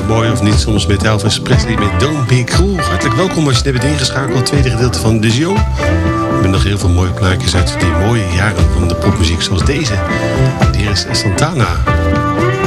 mooi of niet, soms met Elvis Presley met Don't Be Cruel. Hartelijk welkom als je net bent ingeschakeld, het tweede gedeelte van de show. We hebben nog heel veel mooie plaatjes uit die mooie jaren van de popmuziek, zoals deze. Hier is Santana.